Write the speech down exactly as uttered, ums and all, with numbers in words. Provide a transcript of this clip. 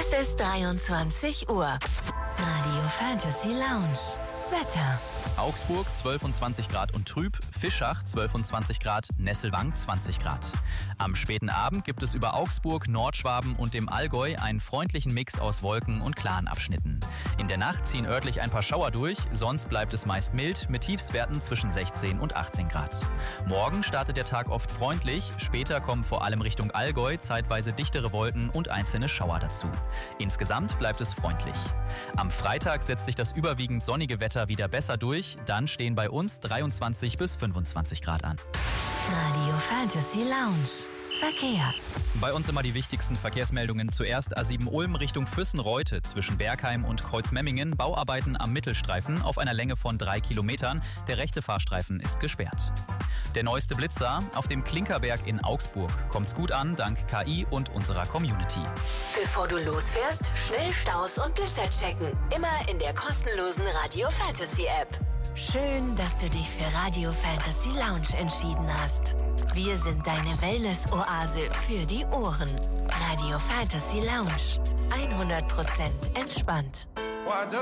Es ist dreiundzwanzig Uhr. Radio Fantasy Lounge. Wetter. Augsburg zwölfundzwanzig Grad und trüb, Fischach zwölfundzwanzig Grad, Nesselwang zwanzig Grad. Am späten Abend gibt es über Augsburg, Nordschwaben und dem Allgäu einen freundlichen Mix aus Wolken und klaren Abschnitten. In der Nacht ziehen örtlich ein paar Schauer durch, sonst bleibt es meist mild mit Tiefstwerten zwischen sechzehn und achtzehn Grad. Morgen startet der Tag oft freundlich, später kommen vor allem Richtung Allgäu zeitweise dichtere Wolken und einzelne Schauer dazu. Insgesamt bleibt es freundlich. Am Freitag setzt sich das überwiegend sonnige Wetter wieder besser durch, dann stehen bei uns dreiundzwanzig bis fünfundzwanzig Grad an. Radio Fantasy Lounge. Verkehr. Bei uns immer die wichtigsten Verkehrsmeldungen. Zuerst A sieben Ulm Richtung Füssen-Reute zwischen Bergheim und Kreuzmemmingen. Bauarbeiten am Mittelstreifen auf einer Länge von drei Kilometern. Der rechte Fahrstreifen ist gesperrt. Der neueste Blitzer auf dem Klinkerberg in Augsburg. Kommt's gut an, dank K I und unserer Community. Bevor du losfährst, schnell Staus und Blitzer checken. Immer in der kostenlosen Radio Fantasy App. Schön, dass du dich für Radio Fantasy Lounge entschieden hast. Wir sind deine Wellness-Oase für die Ohren. Radio Fantasy Lounge. hundert Prozent entspannt. Why does